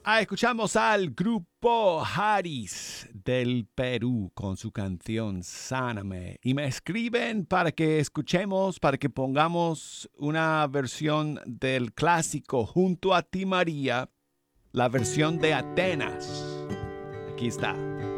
Escuchamos al grupo Haris del Perú con su canción Sáname. Y me escriben para que escuchemos, para que pongamos una versión del clásico Junto a ti María, la versión de Atenas. Aquí está.